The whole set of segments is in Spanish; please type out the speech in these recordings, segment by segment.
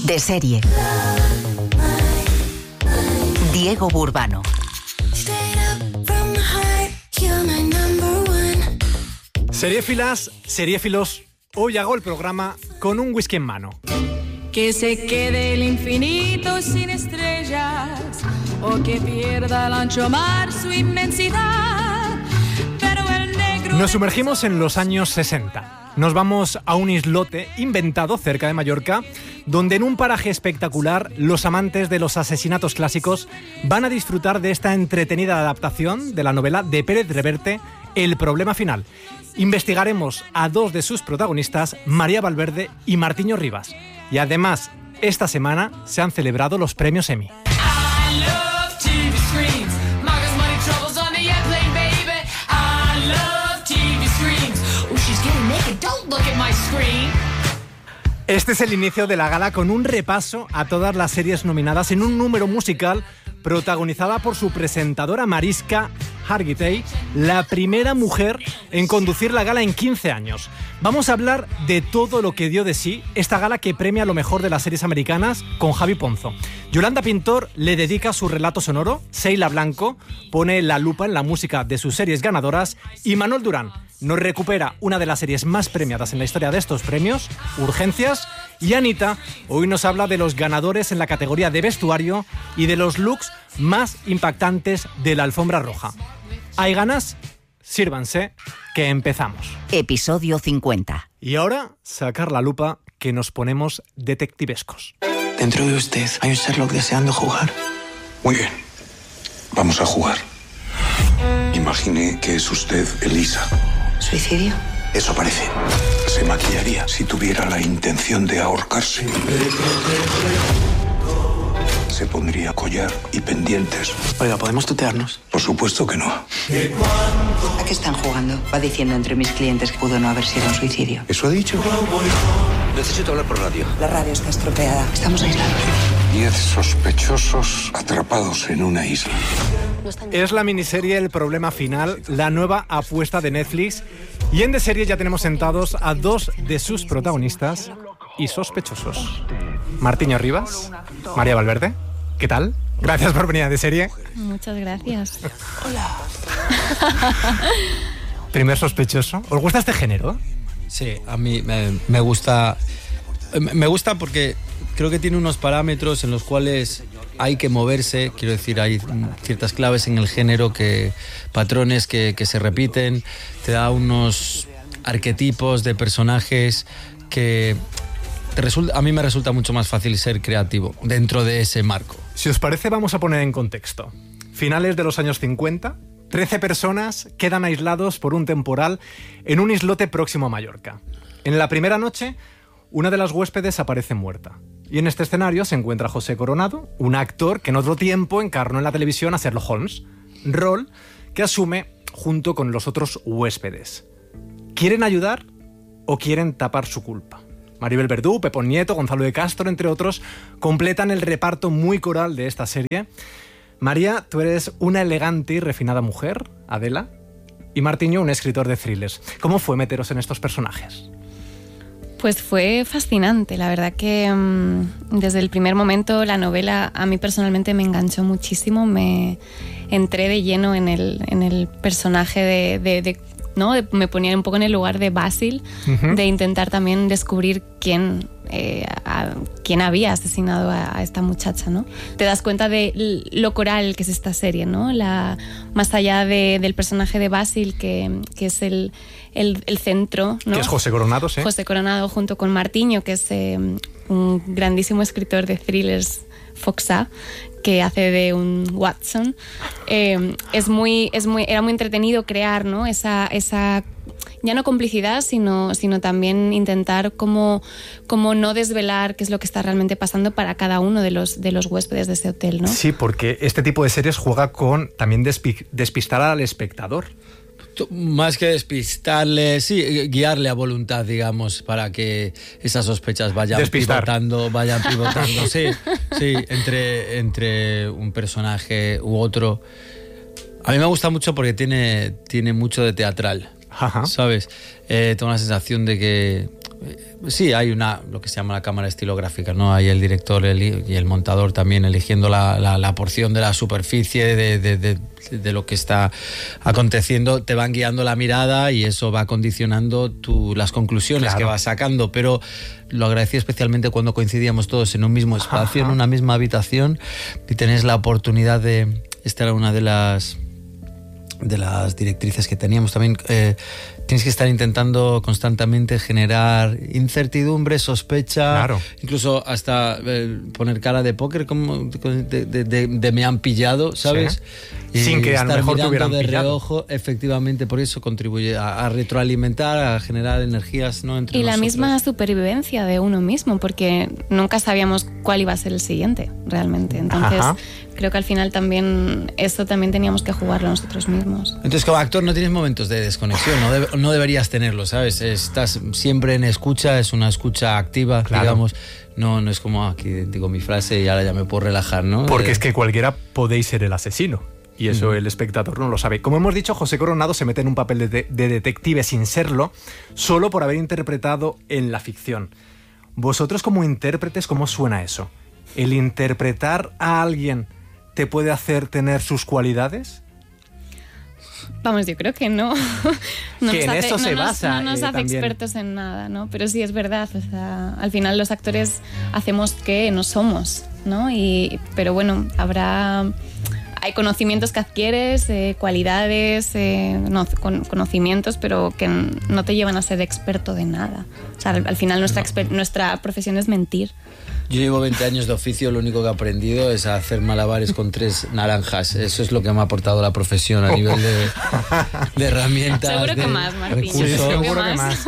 De serie. Diego Burbano. Seriéfilas, seriéfilos, hoy hago el programa con un whisky en mano. Que se quede el infinito sin estrellas o que pierda el ancho mar su inmensidad. Pero el negro... Nos sumergimos en los años 60. Nos vamos a un islote inventado cerca de Mallorca, donde en un paraje espectacular los amantes de los asesinatos clásicos van a disfrutar de esta entretenida adaptación de la novela de Pérez Reverte, El problema final. Investigaremos a dos de sus protagonistas, María Valverde y Martiño Rivas. Y además, esta semana se han celebrado los premios Emmy. Este es el inicio de la gala con un repaso a todas las series nominadas en un número musical protagonizada por su presentadora Mariska Hargitay, la primera mujer en conducir la gala en 15 años. Vamos a hablar de todo lo que dio de sí esta gala que premia lo mejor de las series americanas con Javi Ponzo. Yolanda Pintor le dedica su relato sonoro, Seila Blanco pone la lupa en la música de sus series ganadoras y Manuel Durán nos recupera una de las series más premiadas en la historia de estos premios, Urgencias, y Anita hoy nos habla de los ganadores en la categoría de vestuario y de los looks más impactantes de la alfombra roja. ¿Hay ganas? Sírvanse, que empezamos. Episodio 50. Y ahora, sacar la lupa, que nos ponemos detectivescos. Dentro de usted hay un Sherlock deseando jugar. Muy bien, vamos a jugar. Imagine que es usted Elisa. ¿Suicidio? Eso parece. Se maquillaría si tuviera la intención de ahorcarse. Se pondría collar y pendientes. Oiga, ¿podemos tutearnos? Por supuesto que no. ¿A qué están jugando? Va diciendo entre mis clientes que pudo no haber sido un suicidio. ¿Eso ha dicho? Necesito hablar por radio. La radio está estropeada. Estamos aislados. 10 sospechosos atrapados en una isla. Es la miniserie El problema final, la nueva apuesta de Netflix. Y en De Serie ya tenemos sentados a dos de sus protagonistas y sospechosos. Martiño Rivas, María Valverde, ¿qué tal? Gracias por venir a De Serie. Muchas gracias. Hola. Primer sospechoso. ¿Os gusta este género? Sí, a mí me gusta. Me gusta porque creo que tiene unos parámetros en los cuales hay que moverse. Quiero decir, hay ciertas claves en el género, patrones que se repiten. Te da unos arquetipos de personajes que a mí me resulta mucho más fácil ser creativo dentro de ese marco. Si os parece, vamos a poner en contexto. Finales de los años 50, 13 personas quedan aislados por un temporal en un islote próximo a Mallorca. En la primera noche, una de las huéspedes aparece muerta. Y en este escenario se encuentra José Coronado, un actor que en otro tiempo encarnó en la televisión a Sherlock Holmes, rol que asume junto con los otros huéspedes. ¿Quieren ayudar o quieren tapar su culpa? Maribel Verdú, Pepón Nieto, Gonzalo de Castro, entre otros, completan el reparto muy coral de esta serie. María, tú eres una elegante y refinada mujer, Adela, y Martiño, un escritor de thrillers. ¿Cómo fue meteros en estos personajes? Pues fue fascinante, la verdad que desde el primer momento la novela a mí personalmente me enganchó muchísimo, me entré de lleno en el personaje ¿no? Me ponía un poco en el lugar de Basil, de intentar también descubrir quién había asesinado a esta muchacha, ¿no? Te das cuenta de lo coral que es esta serie, ¿no? Más allá del personaje de Basil, que es el centro, ¿no? Que es José Coronado, ¿sí? José Coronado junto con Martiño, que es un grandísimo escritor de thrillers foxá, que hace de un Watson. Era muy entretenido crear, ¿no? esa ya no complicidad, sino también intentar como no desvelar qué es lo que está realmente pasando para cada uno de los huéspedes de ese hotel, ¿no? Sí, porque este tipo de series juega con también despistar al espectador. Más que despistarle, sí, guiarle a voluntad, digamos, para que esas sospechas vayan pivotando, sí, entre un personaje u otro. A mí me gusta mucho porque tiene mucho de teatral. Ajá. ¿Sabes? Tengo la sensación de que Sí, hay lo que se llama la cámara estilográfica, ¿no? Hay el director y el montador también eligiendo la porción de la superficie de lo que está aconteciendo, te van guiando la mirada y eso va condicionando las conclusiones que vas sacando, pero lo agradecí especialmente cuando coincidíamos todos en un mismo espacio, en una misma habitación, y tenés la oportunidad de... Esta era una de las directrices que teníamos también. Tienes que estar intentando constantemente generar incertidumbre, sospecha, incluso hasta poner cara de póker, como de me han pillado, ¿sabes? Sí. Sin que a lo mejor te hubieran de pillado. Reojo, efectivamente, por eso contribuye a retroalimentar, a generar energías, ¿no? Entre nosotros. La misma supervivencia de uno mismo, porque nunca sabíamos cuál iba a ser el siguiente, realmente. Entonces, creo que al final también eso también teníamos que jugarlo nosotros mismos. Entonces, como actor no tienes momentos de desconexión, no deberías tenerlo, ¿sabes? Estás siempre en escucha, es una escucha activa, digamos. No es como aquí digo mi frase y ahora ya me puedo relajar, ¿no? Porque es que cualquiera podéis ser el asesino. Y eso el espectador no lo sabe. Como hemos dicho, José Coronado se mete en un papel de detective sin serlo, solo por haber interpretado en la ficción. Vosotros como intérpretes, ¿cómo suena eso? ¿El interpretar a alguien te puede hacer tener sus cualidades? Vamos, yo creo que no. Que en eso se basa. No nos hace también expertos en nada, ¿no? Pero sí es verdad. O sea, al final los actores hacemos que no somos, ¿no? Pero bueno, hay conocimientos que adquieres, cualidades, conocimientos, pero que no te llevan a ser experto de nada. O sea, al final nuestra profesión es mentir. Yo llevo 20 años de oficio, lo único que he aprendido es a hacer malabares con 3 naranjas. Eso es lo que me ha aportado la profesión a nivel de herramientas. Seguro que más, Martín. Sí, seguro que más.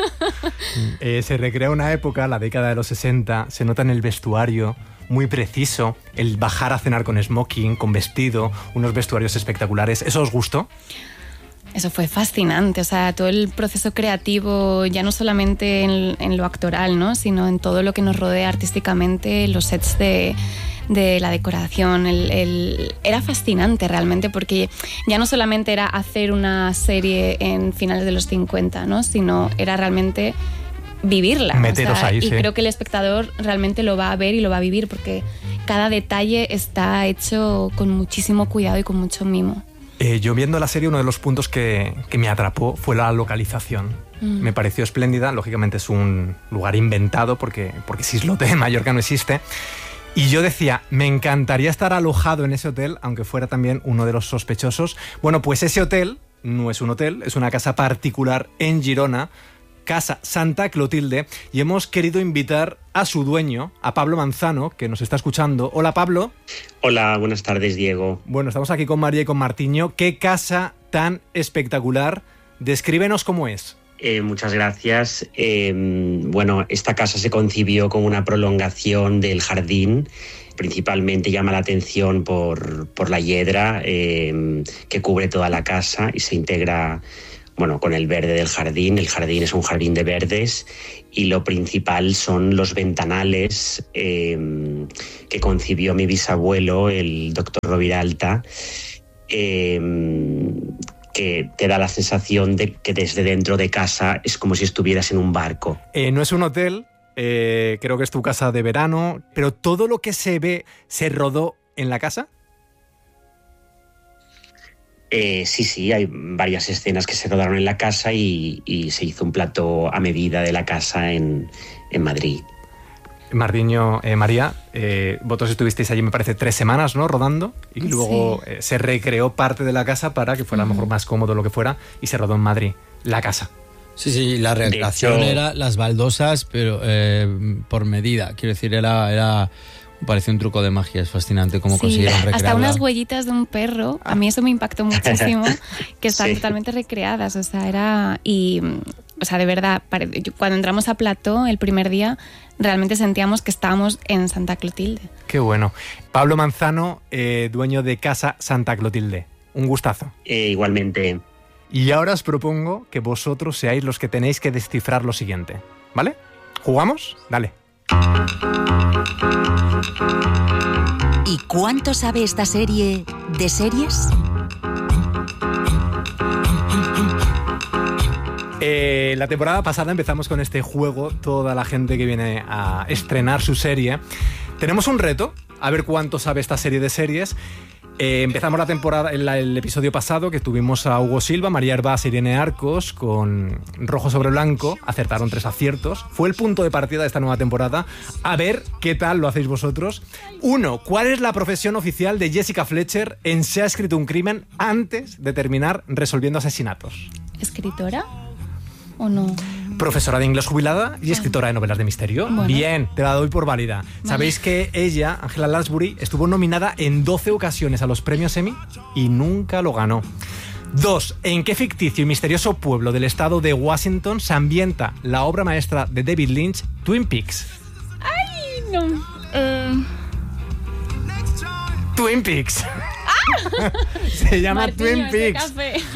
Se recrea una época, la década de los 60, se nota en el vestuario muy preciso, el bajar a cenar con smoking, con vestido, unos vestuarios espectaculares. ¿Eso os gustó? Eso fue fascinante, o sea, todo el proceso creativo, ya no solamente en lo actoral, ¿no? Sino en todo lo que nos rodea artísticamente, los sets de la decoración, era fascinante realmente, porque ya no solamente era hacer una serie en finales de los 50, ¿no? Sino era realmente vivirla. Meteros ahí, y creo que el espectador realmente lo va a ver y lo va a vivir, porque cada detalle está hecho con muchísimo cuidado y con mucho mimo. Yo viendo la serie, uno de los puntos que me atrapó fue la localización. Me pareció espléndida. Lógicamente es un lugar inventado porque Islote en Mallorca no existe. Y yo decía, me encantaría estar alojado en ese hotel, aunque fuera también uno de los sospechosos. Bueno, pues ese hotel no es un hotel, es una casa particular en Girona, Casa Santa Clotilde, y hemos querido invitar a su dueño, a Pablo Manzano, que nos está escuchando. Hola, Pablo. Hola, buenas tardes, Diego. Bueno, estamos aquí con María y con Martiño. ¡Qué casa tan espectacular! Descríbenos cómo es. Muchas gracias. Bueno, esta casa se concibió como una prolongación del jardín. Principalmente llama la atención por la hiedra que cubre toda la casa y se integra, bueno, con el verde del jardín. El jardín es un jardín de verdes y lo principal son los ventanales que concibió mi bisabuelo, el doctor Roviralta, que te da la sensación de que desde dentro de casa es como si estuvieras en un barco. No es un hotel, creo que es tu casa de verano, pero todo lo que se ve, ¿se rodó en la casa? Sí, hay varias escenas que se rodaron en la casa y se hizo un plato a medida de la casa en Madrid. Martiño, María, vosotros estuvisteis allí, me parece, 3 semanas, ¿no?, rodando, y luego se recreó parte de la casa para que fuera a lo mejor más cómodo lo que fuera, y se rodó en Madrid, la casa. Sí, la recreación era las baldosas, pero por medida. Quiero decir, era parece un truco de magia, es fascinante cómo consiguieron recrearla. Hasta unas huellitas de un perro, a mí eso me impactó muchísimo, que están totalmente recreadas, o sea, de verdad, cuando entramos a plató el primer día, realmente sentíamos que estábamos en Santa Clotilde. Qué bueno. Pablo Manzano, dueño de Casa Santa Clotilde. Un gustazo. Igualmente. Y ahora os propongo que vosotros seáis los que tenéis que descifrar lo siguiente, ¿vale? ¿Jugamos? Dale. ¿Y cuánto sabe esta serie de series? La temporada pasada empezamos con este juego, toda la gente que viene a estrenar su serie. Tenemos un reto, a ver cuánto sabe esta serie de series. Empezamos la temporada, el episodio pasado, que tuvimos a Hugo Silva, María Hervás e Irene Arcos con Rojo sobre Blanco. Acertaron 3 aciertos. Fue el punto de partida de esta nueva temporada. A ver qué tal lo hacéis vosotros. 1. ¿Cuál es la profesión oficial de Jessica Fletcher en Se ha escrito un crimen antes de terminar resolviendo asesinatos? ¿Escritora o no? Profesora de inglés jubilada y escritora de novelas de misterio. Bueno. Bien, te la doy por válida. Vale. ¿Sabéis que ella, Angela Lansbury, estuvo nominada en 12 ocasiones a los premios Emmy y nunca lo ganó? 2. ¿En qué ficticio y misterioso pueblo del estado de Washington se ambienta la obra maestra de David Lynch, Twin Peaks? ¡Ay, no! Twin Peaks. Se llama Martiño, Twin Peaks.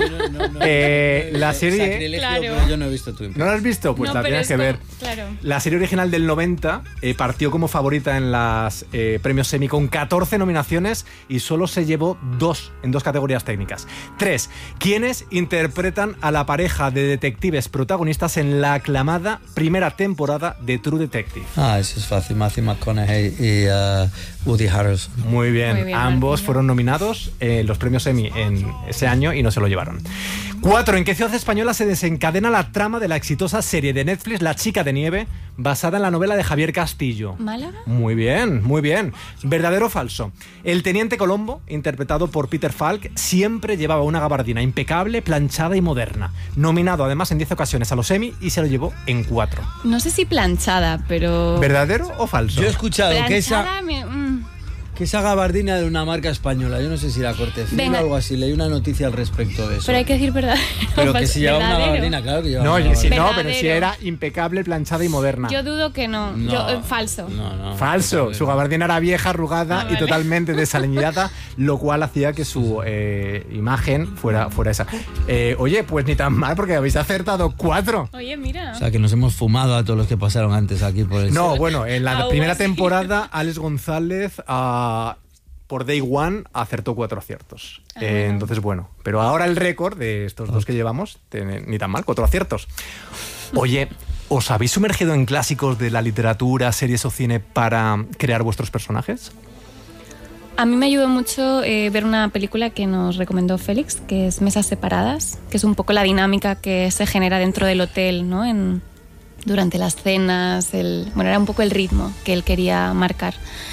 La serie... Claro. Yo no he visto Twin Peaks. ¿No la has visto? Pues no, la tienes que ver. Claro. La serie original del 90 partió como favorita en los premios Emmy con 14 nominaciones y solo se llevó 2 en 2 categorías técnicas. 3. ¿Quiénes interpretan a la pareja de detectives protagonistas en la aclamada primera temporada de True Detective? Eso es fácil. Matthew McConaughey y Woody Harrelson. Muy bien. Ambos fueron nominados en los premios Emmy en ese año y no se lo llevaron. 4. ¿En qué ciudad española se desencadena la trama de la exitosa serie de Netflix La chica de nieve, basada en la novela de Javier Castillo? ¿Málaga? Muy bien, muy bien. ¿Verdadero o falso? El teniente Colombo, interpretado por Peter Falk, siempre llevaba una gabardina impecable, planchada y moderna. Nominado además en 10 ocasiones a los Emmy y se lo llevó en 4. No sé si planchada, pero... ¿Verdadero o falso? Yo he escuchado planchada que esa gabardina de una marca española, yo no sé si la Cortefil o algo así, leí una noticia al respecto de eso. Pero hay que decir verdad. Pero que si llevaba una gabardina, claro que llevaba una gabardina. No, pero si era impecable, planchada y moderna. Yo dudo que no. Falso. No. Falso. Su gabardina era vieja, arrugada y totalmente desaliñada, lo cual hacía que su imagen fuera esa. Oye, pues ni tan mal, porque habéis acertado 4. Oye, mira. O sea, que nos hemos fumado a todos los que pasaron antes aquí por el... No, bueno, en la primera temporada, Alex González... por Day One acertó 4 aciertos. Entonces, bueno. Pero ahora el récord de estos 2 que llevamos, ni tan mal, 4 aciertos. Oye, ¿os habéis sumergido en clásicos de la literatura, series o cine para crear vuestros personajes? A mí me ayudó mucho ver una película que nos recomendó Félix, que es Mesas Separadas, que es un poco la dinámica que se genera dentro del hotel, ¿no? Durante las cenas, era un poco el ritmo que él quería marcar.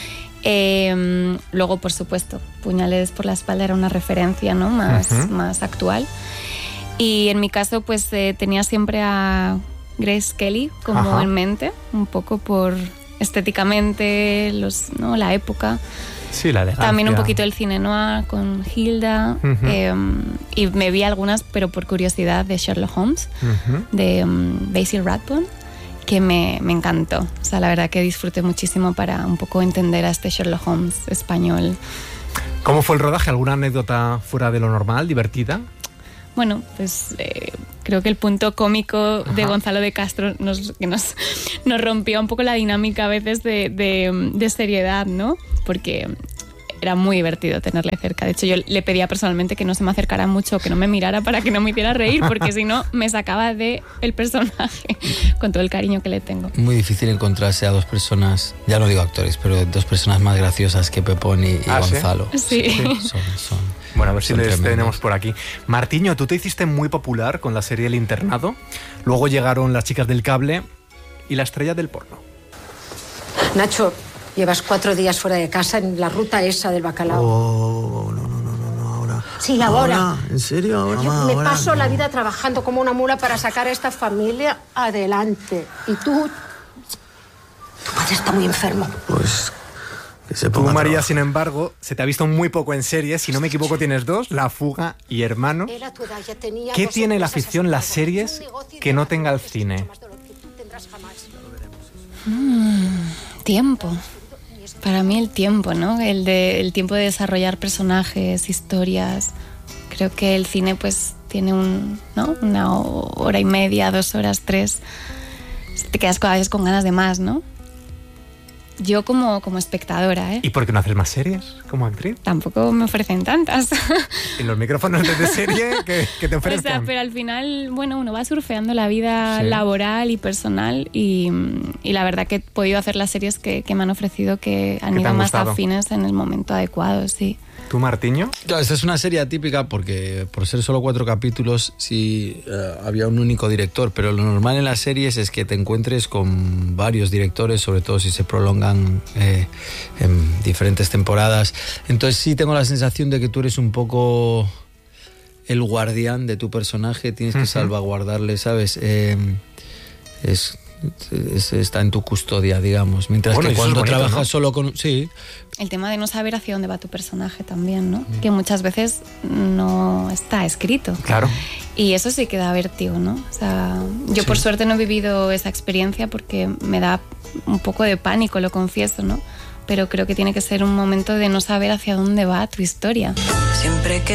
Luego, por supuesto, Puñales por la espalda era una referencia, ¿no? más actual. Y en mi caso, pues tenía siempre a Grace Kelly como en mente, un poco por estéticamente, la época. Sí, la elegancia. También un poquito el cine noir con Hilda. Y me vi algunas, pero por curiosidad, de Sherlock Holmes, de Basil Rathbone, que me encantó. O sea, la verdad que disfruté muchísimo para un poco entender a este Sherlock Holmes español. ¿Cómo fue el rodaje? ¿Alguna anécdota fuera de lo normal, divertida? Bueno, pues creo que el punto cómico de Gonzalo de Castro nos rompió un poco la dinámica a veces de seriedad, ¿no? Porque era muy divertido tenerle cerca. De hecho, yo le pedía personalmente que no se me acercara mucho, que no me mirara para que no me hiciera reír, porque si no, me sacaba del personaje con todo el cariño que le tengo. Muy difícil encontrarse a 2 personas, ya no digo actores, pero 2 personas más graciosas que Pepón y Gonzalo. Sí. Son bueno, a ver si les tenemos por aquí. Martiño, tú te hiciste muy popular con la serie El Internado. Luego llegaron Las chicas del cable y La estrella del porno. Nacho, llevas 4 días fuera de casa en la ruta esa del bacalao. No, ahora. Sí, ahora. ¿En serio? Ahora. Yo me paso la vida trabajando como una mula para sacar a esta familia adelante. Y tú... Tu padre está muy enfermo. Pues... Tú, María, sin embargo, se te ha visto muy poco en series. Si no me equivoco, tienes 2, La fuga y Hermanos. ¿Qué tiene la ficción, las series, que no tenga el cine? Tiempo. Para mí el tiempo, ¿no? El tiempo de desarrollar personajes, historias. Creo que el cine pues tiene una hora y media, 2 horas, 3. Te quedas cada vez con ganas de más, ¿no? Yo como espectadora, ¿eh? ¿Y por qué no haces más series como actriz? Tampoco me ofrecen tantas. ¿Y los micrófonos de serie que te ofrezcan? O sea, pero al final, bueno, uno va surfeando la vida laboral y personal y la verdad que he podido hacer las series que me han ofrecido que han ido más afines en el momento adecuado, sí. ¿Tú, Martiño? Esta es una serie atípica porque por ser solo 4 capítulos sí había un único director, pero lo normal en las series es que te encuentres con varios directores, sobre todo si se prolongan en diferentes temporadas. Entonces sí tengo la sensación de que tú eres un poco el guardián de tu personaje, tienes que salvaguardarle, ¿sabes? Está en tu custodia, digamos. Mientras que cuando trabajas solo con... Sí. El tema de no saber hacia dónde va tu personaje también, ¿no? Que muchas veces no está escrito. Claro. Y eso sí que da vértigo, ¿no? O sea, yo por suerte no he vivido esa experiencia porque me da un poco de pánico, lo confieso, ¿no? Pero creo que tiene que ser un momento de no saber hacia dónde va tu historia. Siempre que